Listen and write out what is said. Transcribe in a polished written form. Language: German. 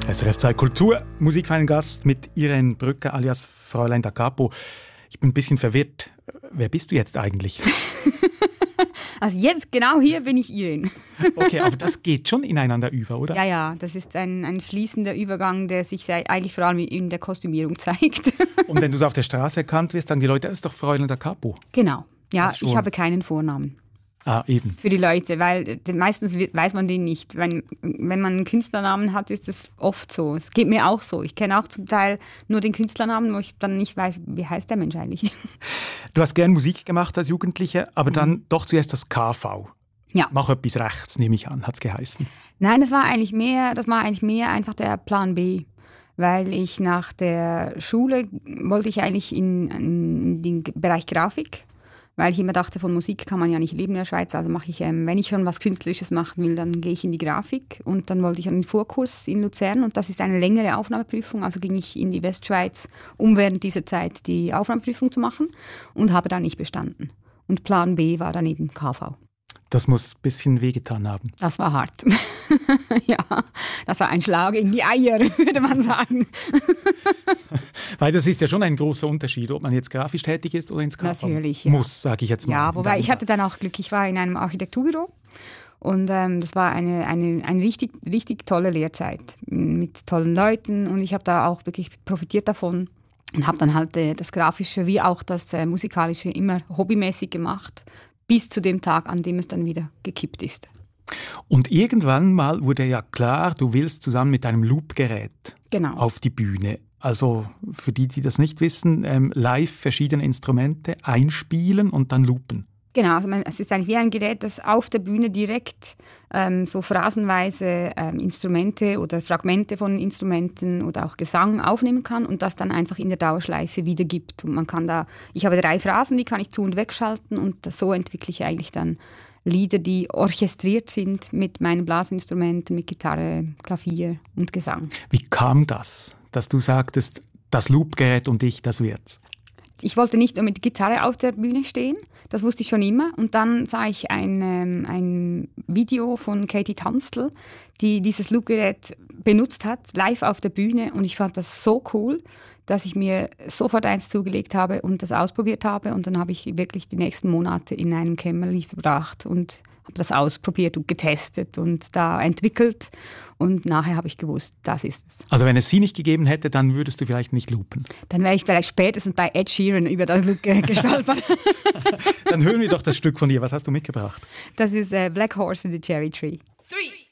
SRF 2 Kultur, Musik für einen Gast mit Irene Brücker alias Fräulein da Capo. Ich bin ein bisschen verwirrt. Wer bist du jetzt eigentlich? Also jetzt, genau hier bin ich Irene. Okay, aber das geht schon ineinander über, oder? Ja, das ist ein fließender Übergang, der sich eigentlich vor allem in der Kostümierung zeigt. Und wenn du so auf der Straße erkannt wirst, sagen die Leute, das ist doch Fräulein da Capo. Genau, ja, ich habe keinen Vornamen. Ah, eben. Für die Leute, weil meistens weiß man den nicht. Wenn man einen Künstlernamen hat, ist das oft so. Es geht mir auch so. Ich kenne auch zum Teil nur den Künstlernamen, wo ich dann nicht weiß, wie heißt der Mensch eigentlich. Du hast gern Musik gemacht als Jugendliche, aber dann doch zuerst das KV. Ja. Mach etwas rechts, nehme ich an, hat es geheißen. Nein, das war eigentlich mehr einfach der Plan B. Weil ich nach der Schule wollte ich eigentlich in den Bereich Grafik. Weil ich immer dachte, von Musik kann man ja nicht leben in der Schweiz. Also mache ich, wenn ich schon was Künstlerisches machen will, dann gehe ich in die Grafik. Und dann wollte ich einen Vorkurs in Luzern. Und das ist eine längere Aufnahmeprüfung. Also ging ich in die Westschweiz, um während dieser Zeit die Aufnahmeprüfung zu machen. Und habe dann nicht bestanden. Und Plan B war dann eben KV. Das muss ein bisschen wehgetan haben. Das war hart. Ja, das war ein Schlag in die Eier, würde man sagen. Weil das ist ja schon ein großer Unterschied, ob man jetzt grafisch tätig ist oder ins KV Natürlich, ja. muss, sage ich jetzt mal. Ja, wobei ich hatte dann auch Glück, ich war in einem Architekturbüro und das war eine richtig, richtig tolle Lehrzeit mit tollen Leuten und ich habe da auch wirklich profitiert davon und habe dann halt das Grafische wie auch das Musikalische immer hobbymäßig gemacht, bis zu dem Tag, an dem es dann wieder gekippt ist. Und irgendwann mal wurde ja klar, du willst zusammen mit deinem Loopgerät auf die Bühne. Also für die das nicht wissen, live verschiedene Instrumente einspielen und dann loopen. Genau, also es ist eigentlich wie ein Gerät, das auf der Bühne direkt so phrasenweise Instrumente oder Fragmente von Instrumenten oder auch Gesang aufnehmen kann und das dann einfach in der Dauerschleife wiedergibt. Und man kann ich habe 3 Phrasen, die kann ich zu- und wegschalten und so entwickle ich eigentlich dann Lieder, die orchestriert sind mit meinen Blasinstrumenten, mit Gitarre, Klavier und Gesang. Wie kam das, dass du sagtest, das Loopgerät und ich, das wird's? Ich wollte nicht nur mit Gitarre auf der Bühne stehen, das wusste ich schon immer. Und dann sah ich ein Video von Katie Tunstall, die dieses Loopgerät benutzt hat, live auf der Bühne. Und ich fand das so cool, dass ich mir sofort eins zugelegt habe und das ausprobiert habe. Und dann habe ich wirklich die nächsten Monate in einem Kämmerli verbracht und habe das ausprobiert und getestet und da entwickelt. Und nachher habe ich gewusst, das ist es. Also wenn es sie nicht gegeben hätte, dann würdest du vielleicht nicht loopen? Dann wäre ich vielleicht spätestens bei Ed Sheeran über das Loop gestolpert. Dann hören wir doch das Stück von dir. Was hast du mitgebracht? Das ist Black Horse in the Cherry Tree. 3